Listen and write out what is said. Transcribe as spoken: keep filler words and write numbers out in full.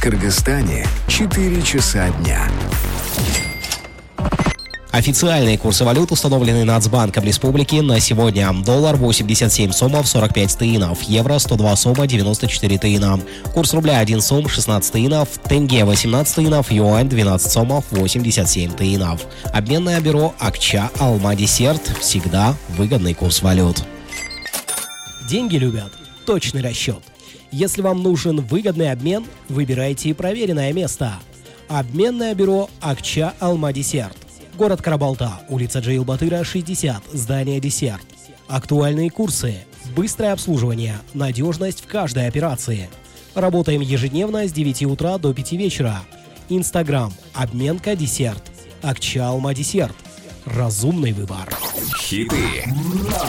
Кыргызстане четыре часа дня. Официальные курсы валют установлены Нацбанком Республики на сегодня. Доллар восемьдесят семь сомов сорок пять тыинов, евро сто два сома девяносто четыре тыина. Курс рубля один сом шестнадцать тыинов, тенге восемнадцать тыинов, юань двенадцать сомов восемьдесят семь тыинов. Обменное бюро Акча Алма Десерт. Всегда выгодный курс валют. Деньги любят точный расчет. Если вам нужен выгодный обмен, выбирайте проверенное место. Обменное бюро Акча Алма Десерт. Город Карабалта, улица Джейл Батыра, шестьдесят, здание Десерт. Актуальные курсы, быстрое обслуживание, надежность в каждой операции. Работаем ежедневно с девяти утра до пяти вечера. Инстаграм, обменка Десерт. Акча Алма Десерт. Разумный выбор. Хиты